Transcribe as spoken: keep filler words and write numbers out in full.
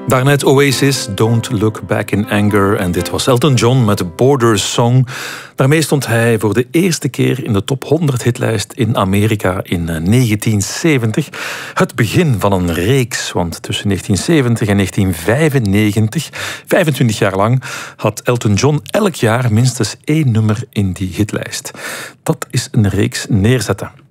Daarnet Oasis, Don't Look Back in Anger. En dit was Elton John met de Borders Song. Daarmee stond hij voor de eerste keer in de top honderd hitlijst in Amerika in negentien zeventig. Het begin van een reeks, want tussen negentien zeventig en negentien vijfennegentig, vijfentwintig jaar lang, had Elton John elk jaar minstens één nummer in die hitlijst. Dat is een reeks neerzetten.